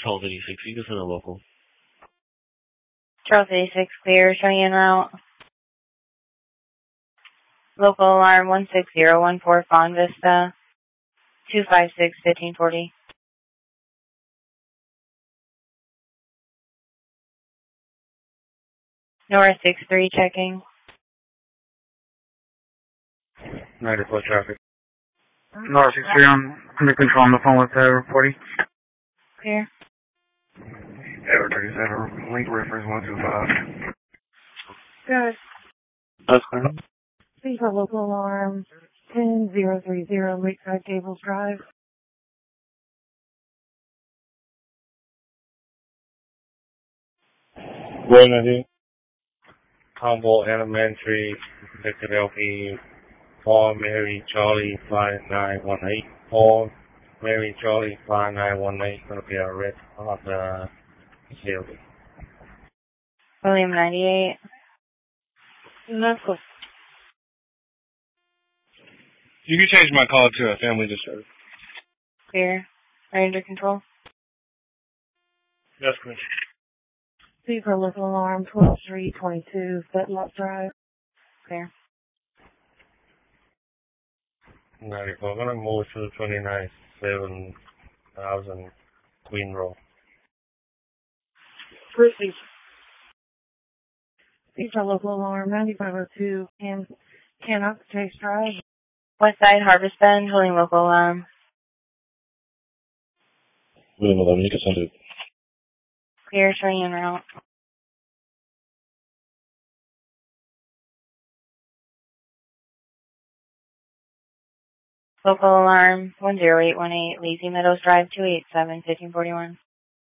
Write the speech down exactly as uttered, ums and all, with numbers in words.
Charles eighty-six, you can send a local. Charles eighty-six, clear, showing en route. Local alarm one six zero one four, Fawn Vista, two five six, fifteen forty. Nora six three, checking. ninety-four traffic. Nora six three on under control on the phone with uh, forty. Clear. Ever thirty-seven, link reference one two five. Good. That's clear. Please for local alarm ten zero three zero, Lakeside Gables Drive. Buenos Humboldt Elementary, Philadelphia, Paul Mary Charlie five nine one eight. Paul Mary Charlie five nine one eight, going to be a red on the hill. William ninety-eight. That's cool. You can change my call to a family disturbance. Clear. Are you under control? That's correct. Please for local alarm twelve three twenty-two, Fetlock Drive. Clear. ninety-four, I'm going to move to twenty-nine seven thousand Queen Road. Proceed. Please for local alarm ninety-five oh two, and Cannot Chase Drive. West Side Harvest Bend, holding local alarm. William eleven, you can send it. Clear, showing en route. Local alarm one zero eight one eight, Lazy Meadows Drive, two eight seven, fifteen forty-one.